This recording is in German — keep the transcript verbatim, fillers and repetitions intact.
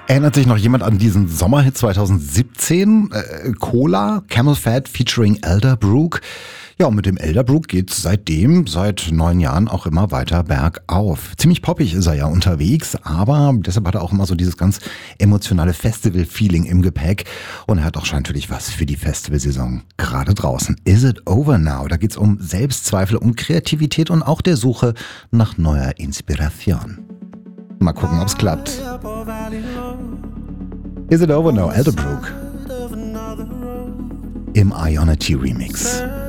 Erinnert sich noch jemand an diesen Sommerhit zwanzig siebzehn? Äh, Cola, Camel Fat featuring Elderbrook. Ja, und mit dem Elderbrook geht's seitdem, seit neun Jahren auch immer weiter bergauf. Ziemlich poppig ist er ja unterwegs, aber deshalb hat er auch immer so dieses ganz emotionale Festival-Feeling im Gepäck. Und er hat auch natürlich was für die Festivalsaison gerade draußen. Is It Over Now? Da geht's um Selbstzweifel, um Kreativität und auch der Suche nach neuer Inspiration. Mal gucken, ob's klappt. Is It Over Now? Elderbrook im Ionity Remix.